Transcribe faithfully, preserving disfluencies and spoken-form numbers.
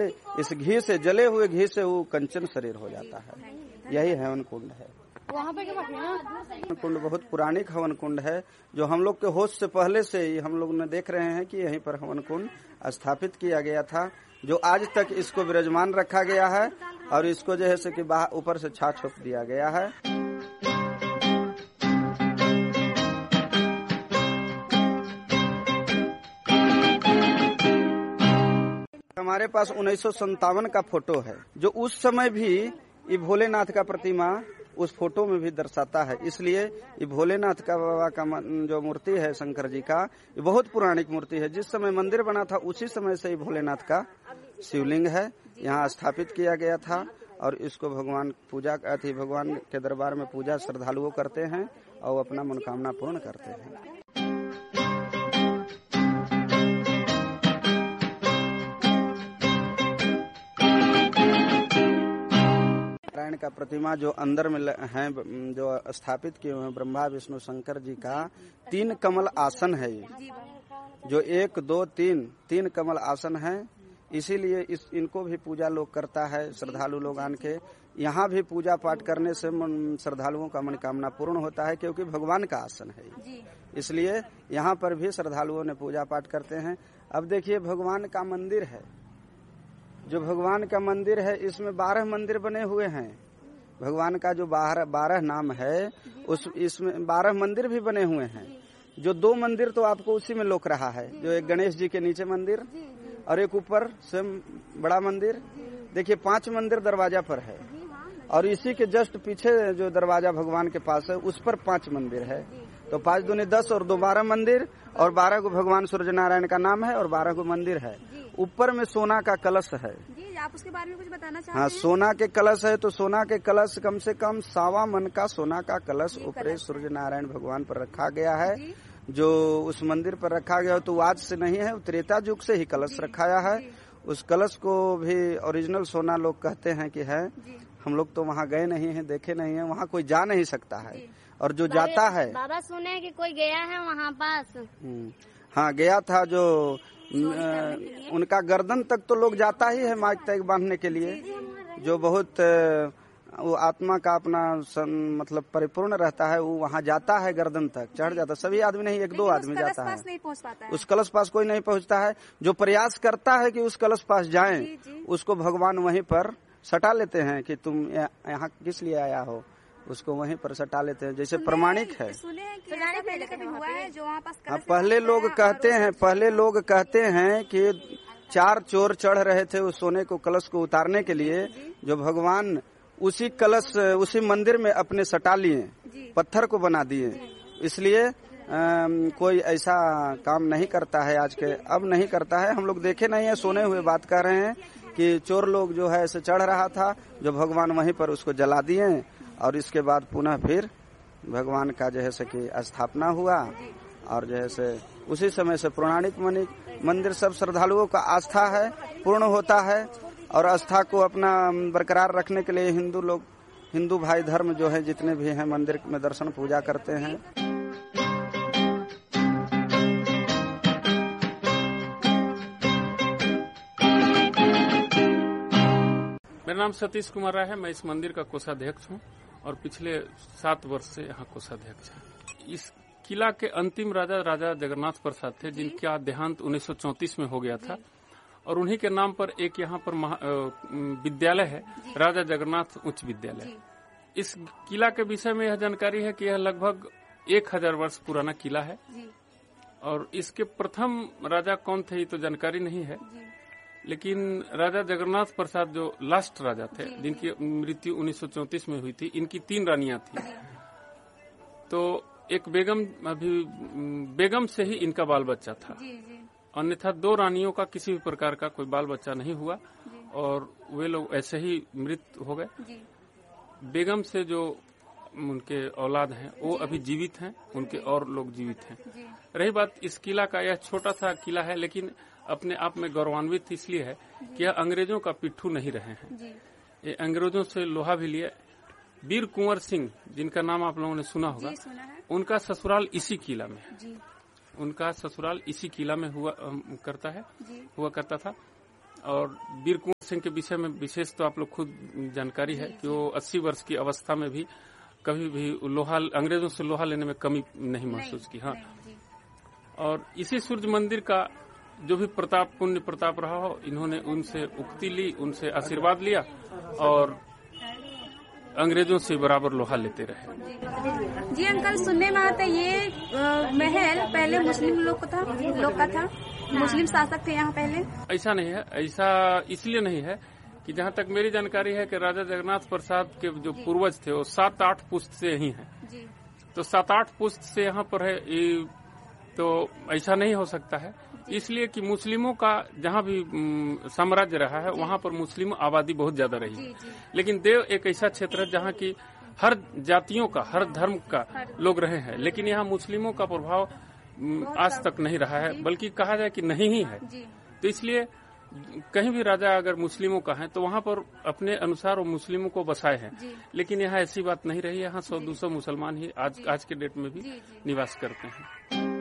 इस घी से, जले हुए घी से वो कंचन शरीर हो जाता है। यही हवन कुंड है। वहाँ पे क्या कुंड बहुत पुरानी हवन कुंड है, जो हम लोग के होश से पहले से ही हम लोग ने देख रहे हैं कि यहीं पर हवन कुंड स्थापित किया गया था, जो आज तक इसको विराजमान रखा गया है और इसको जो है से कि ऊपर से छाछ छोप दिया गया है। हमारे पास उन्नीस सौ संतावन का फोटो है, जो उस समय भी ये भोलेनाथ का प्रतिमा उस फोटो में भी दर्शाता है। इसलिए ये भोलेनाथ का बाबा का जो मूर्ति है शंकर जी का, ये बहुत पुरानी मूर्ति है। जिस समय मंदिर बना था उसी समय से ही भोलेनाथ का शिवलिंग है, यहाँ स्थापित किया गया था और इसको भगवान पूजा अति भगवान के दरबार में पूजा श्रद्धालुओं करते हैं और अपना मनोकामना पूर्ण करते हैं। नारायण का प्रतिमा जो अंदर में है, जो स्थापित किए हुए हैं ब्रह्मा विष्णु शंकर जी का, तीन कमल आसन है ये, जो एक दो तीन तीन कमल आसन है। इसीलिए इस इनको भी पूजा लोग करता है, श्रद्धालु लोग आन के यहाँ भी पूजा पाठ करने से श्रद्धालुओं का मनोकामना पूर्ण होता है, क्योंकि भगवान का आसन है ये। इसलिए यहाँ पर भी श्रद्धालुओं ने पूजा पाठ करते हैं। अब देखिए भगवान का मंदिर है, जो भगवान का मंदिर है इसमें बारह मंदिर बने हुए हैं। भगवान का जो बारह बारह नाम है उस इसमें बारह मंदिर भी बने हुए हैं। जो दो मंदिर तो आपको उसी में लोक रहा है, जो एक गणेश जी के नीचे मंदिर और एक ऊपर स्वयं बड़ा मंदिर। देखिए पांच मंदिर दरवाजा पर है और इसी के जस्ट पीछे जो दरवाजा भगवान के पास है उस पर पांच मंदिर है। तो पांच दूनी दस और दो बारह मंदिर और बारह को भगवान सूर्य नारायण का नाम है और बारह को मंदिर है। ऊपर में सोना का कलश है। जी, आप उसके बारे में कुछ बताना चाहते हैं? हाँ, सोना के कलश है, तो सोना के कलश कम से कम सावा मन का सोना का कलश ऊपरे सूर्य नारायण भगवान पर रखा गया है। जो उस मंदिर पर रखा गया तो आज से नहीं है, त्रेता युग से ही कलश रखाया है। उस कलश को भी ओरिजिनल सोना लोग कहते हैं कि है। हम लोग तो वहाँ गए नहीं है, देखे नहीं है, वहाँ कोई जा नहीं सकता है। और जो जाता है, बाबा सुने कि कोई गया है वहाँ पास। हाँ गया था, जो उनका गर्दन तक तो लोग जाता ही है माइक तक बांधने के लिए, जो बहुत वो आत्मा का अपना सन, मतलब परिपूर्ण रहता है, वो वहाँ जाता है, गर्दन तक चढ़ जाता है। सभी आदमी नहीं, एक दो आदमी जाता है, नहीं पहुँच पाता है। उस कलश पास कोई नहीं पहुँचता है। जो प्रयास करता है कि उस कलश पास जाए, उसको भगवान वहीं पर सटा लेते हैं कि तुम यहाँ किस लिए आया हो, उसको वहीं पर सटा लेते हैं। जैसे प्रमाणिक है। सुने हैं कि पहले कभी हुआ है जो वहाँ पास हाँ, पहले लोग कहते हैं पहले लोग कहते हैं कि चार चोर चढ़ रहे थे उस सोने को कलश को उतारने के लिए, जो भगवान उसी कलश उसी मंदिर में अपने सटा लिए, पत्थर को बना दिए। इसलिए आ, कोई ऐसा काम नहीं करता है आज के, अब नहीं करता है। हम लोग देखे नहीं है, सुने हुए बात कर रहे हैं कि चोर लोग जो है ऐसे चढ़ रहा था, जो भगवान वहीं पर उसको जला दिए और इसके बाद पुनः फिर भगवान का जो है से कि स्थापना हुआ और जो है से उसी समय से पौराणिक मंदिर सब श्रद्धालुओं का आस्था है, पूर्ण होता है। और आस्था को अपना बरकरार रखने के लिए हिंदू लोग, हिंदू भाई धर्म जो है जितने भी हैं, मंदिर में दर्शन पूजा करते हैं। मेरा नाम सतीश कुमार राय है। मैं इस मंदिर का कोषाध्यक्ष हूँ और पिछले सात वर्ष से यहाँ कोषाध्यक्ष है। इस किला के अंतिम राजा राजा जगन्नाथ प्रसाद थे, जिनका देहांत उन्नीस सौ चौंतीस में हो गया था और उन्हीं के नाम पर एक यहाँ पर विद्यालय है, राजा जगन्नाथ उच्च विद्यालय। इस किला के विषय में यह जानकारी है कि यह लगभग एक हजार वर्ष पुराना किला है और इसके प्रथम राजा कौन थे ये तो जानकारी नहीं है, लेकिन राजा जगन्नाथ प्रसाद जो लास्ट राजा थे, जिनकी मृत्यु उन्नीस सौ चौंतीस में हुई थी, इनकी तीन रानियां थी। तो एक बेगम अभी बेगम से ही इनका बाल बच्चा था, अन्यथा दो रानियों का किसी भी प्रकार का कोई बाल बच्चा नहीं हुआ और वे लोग ऐसे ही मृत हो गए। बेगम से जो उनके औलाद हैं वो अभी जीवित हैं, उनके और लोग जीवित हैं। रही बात इस किला का, यह छोटा सा किला है लेकिन अपने आप में गौरवान्वित इसलिए है कि यह अंग्रेजों का पिट्ठू नहीं रहे हैं। ये अंग्रेजों से लोहा भी लिए। वीर कुंवर सिंह, जिनका नाम आप लोगों ने सुना होगा, उनका ससुराल इसी किला में है। उनका ससुराल इसी किला में हुआ करता है हुआ करता था और वीर कुंवर सिंह के विषय में विशेष तो आप लोग खुद जानकारी है कि वो अस्सी वर्ष की अवस्था में भी कभी भी लोहा अंग्रेजों से लोहा लेने में कमी नहीं महसूस की। हाँ, और इसी सूर्य मंदिर का जो भी प्रताप पुण्य प्रताप रहा हो, इन्होंने उनसे उक्ति ली, उनसे आशीर्वाद लिया और अंग्रेजों से बराबर लोहा लेते रहे। जी अंकल, सुनने में आता है ये आ, महल पहले मुस्लिम लोग को था लोग का था, मुस्लिम शासक थे यहाँ पहले। ऐसा नहीं है, ऐसा इसलिए नहीं है कि जहाँ तक मेरी जानकारी है कि राजा जगन्नाथ प्रसाद के जो पूर्वज थे वो सात आठ पुश्त से ही हैं। तो सात आठ पुश्त से यहाँ पर है, तो ऐसा नहीं हो सकता है, इसलिए कि मुस्लिमों का जहाँ भी साम्राज्य रहा है वहाँ पर मुस्लिम आबादी बहुत ज्यादा रही है। लेकिन देव एक ऐसा क्षेत्र है जहाँ की हर जातियों का, हर धर्म का लोग रहे हैं, लेकिन यहाँ मुस्लिमों का प्रभाव आज तक नहीं रहा है, बल्कि कहा जाए कि नहीं ही है। तो इसलिए कहीं भी राजा अगर मुस्लिमों का है तो वहाँ पर अपने अनुसार वो मुस्लिमों को बसाए हैं, लेकिन यहाँ ऐसी बात नहीं रही। यहाँ सौ दो सौ मुसलमान ही आज आज के डेट में भी निवास करते हैं।